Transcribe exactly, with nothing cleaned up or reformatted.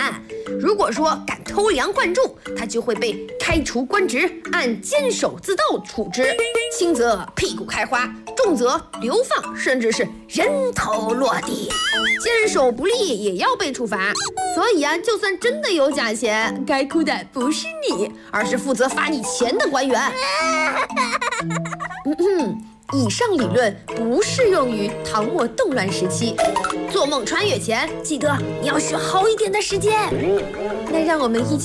如果说敢偷梁换柱，他就会被开除官职，按监守自盗处置，轻则屁股开花，重则流放，甚至是人头落地。监守不力也要被处罚。所以啊，就算真的有假钱，该哭的不是你，而是负责发你钱的官员。嗯哼。以上理论不适用于唐末动乱时期。做梦穿越前，记得你要选好一点的时间。那让我们一起